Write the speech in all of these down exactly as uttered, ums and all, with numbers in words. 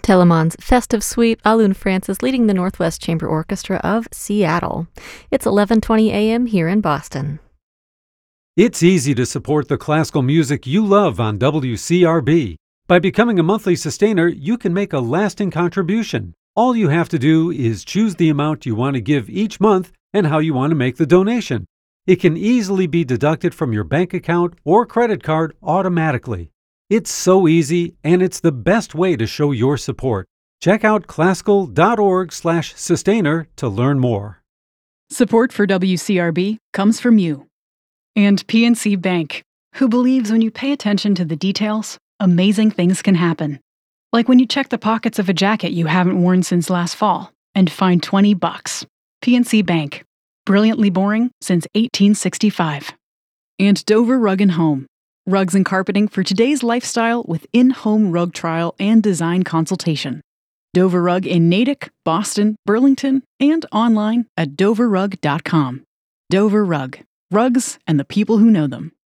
Telemann's Festive Suite, Alun Francis leading the Northwest Chamber Orchestra of Seattle. It's eleven twenty a.m. here in Boston. It's easy to support the classical music you love on W C R B. By becoming a monthly sustainer, you can make a lasting contribution. All you have to do is choose the amount you want to give each month and how you want to make the donation. It can easily be deducted from your bank account or credit card automatically. It's so easy, and it's the best way to show your support. Check out classical dot org slash sustainer to learn more. Support for W C R B comes from you. And P N C Bank, who believes when you pay attention to the details, amazing things can happen. Like when you check the pockets of a jacket you haven't worn since last fall and find twenty bucks. P N C Bank, brilliantly boring since eighteen sixty-five. And Dover Rug and Home, rugs and carpeting for today's lifestyle with in-home rug trial and design consultation. Dover Rug in Natick, Boston, Burlington, and online at dover rug dot com. Dover Rug, rugs and the people who know them.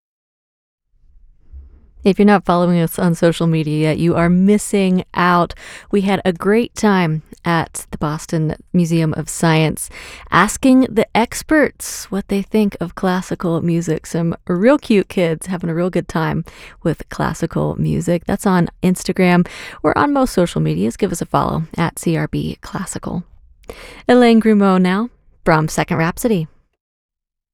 If you're not following us on social media yet, you are missing out. We had a great time at the Boston Museum of Science asking the experts what they think of classical music. Some real cute kids having a real good time with classical music. That's on Instagram or on most social medias. Give us a follow at C R B Classical. Elaine Grumeau now, Brahms' Second Rhapsody.